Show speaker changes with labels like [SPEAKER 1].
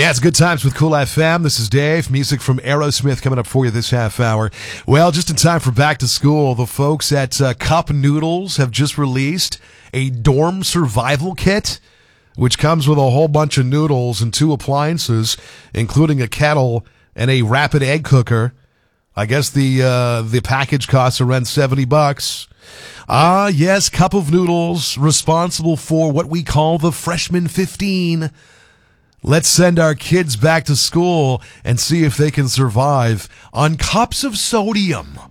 [SPEAKER 1] Yeah, it's good times with Cool FM. This is Dave. Music from Aerosmith coming up for you this half hour. Well, just in time for back to school, the folks at Cup Noodles have just released a dorm survival kit, which comes with a whole bunch of noodles and 2 appliances, including a kettle and a rapid egg cooker. I guess the package costs around $70. Yes, Cup of Noodles, responsible for what we call the Freshman 15. Let's send our kids back to school and see if they can survive on cups of sodium.